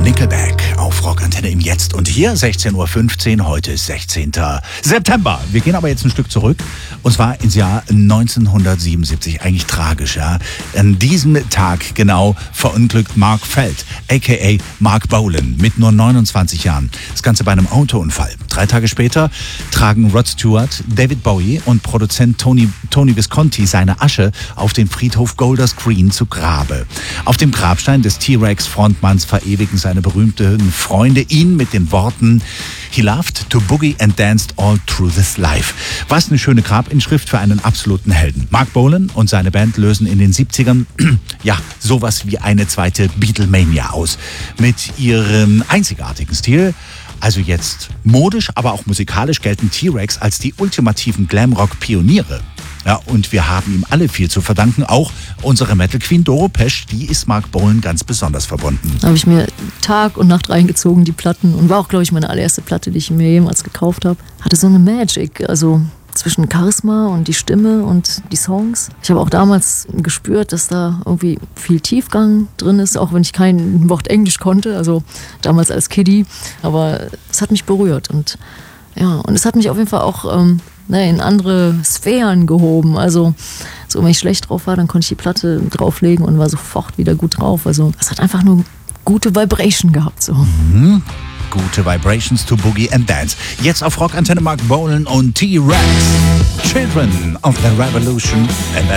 Nickelback auf Rockantenne im Jetzt und hier 16.15 Uhr, heute ist 16. September. Wir gehen aber jetzt ein Stück zurück und zwar ins Jahr 1977. Eigentlich tragisch, ja. An diesem Tag genau verunglückt Mark Felt, a.k.a. Mark Bolan, mit nur 29 Jahren. Das Ganze bei einem Autounfall. 3 Tage später tragen Rod Stewart, David Bowie und Produzent Tony Visconti seine Asche auf den Friedhof Golders Green zu Grabe. Auf dem Grabstein des T-Rex-Frontmanns verewigen seine berühmten Freunde ihn mit den Worten "He loved to boogie and danced all through this life." Was eine schöne Grabinschrift für einen absoluten Helden. Mark Bolan und seine Band lösen in den 70ern ja sowas wie eine zweite Beatlemania aus. Mit ihrem einzigartigen Stil. Also jetzt modisch, aber auch musikalisch gelten T-Rex als die ultimativen Glamrock-Pioniere. Ja, und wir haben ihm alle viel zu verdanken. Auch unsere Metal Queen Doro Pesch, die ist Mark Bolan ganz besonders verbunden. Da habe ich mir Tag und Nacht reingezogen, die Platten. Und war auch, glaube ich, meine allererste Platte, die ich mir jemals gekauft habe. Hatte so eine Magic, also zwischen Charisma und die Stimme und die Songs. Ich habe auch damals gespürt, dass da irgendwie viel Tiefgang drin ist, auch wenn ich kein Wort Englisch konnte, also damals als Kiddie. Aber es hat mich berührt und ja, und es hat mich auf jeden Fall auch in andere Sphären gehoben. Also so, wenn ich schlecht drauf war, dann konnte ich die Platte drauflegen und war sofort wieder gut drauf. Also es hat einfach nur gute Vibration gehabt. So. Mhm. Gute Vibrations to Boogie and Dance. Jetzt auf Rockantenne Mark Bolan und T-Rex. Children of the Revolution.